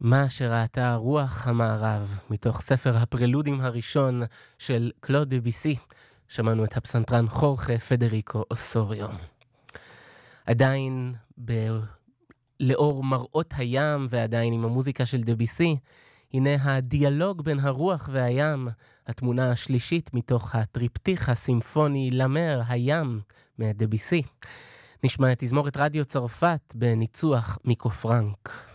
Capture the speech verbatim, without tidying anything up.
מה שראתה רוח המערב, מתוך ספר הפרלודים הראשון של קלוד דביסי, שמענו את הפסנתרן חורכה פדריקו אוסוריו. עדיין ב... לאור מראות הים ועדיין עם המוזיקה של דביסי, הנה הדיאלוג בין הרוח והים, התמונה השלישית מתוך הטריפטיך הסימפוני למר הים מדביסי. נשמע את תזמורת רדיו צרפת בניצוח מיקו פרנק.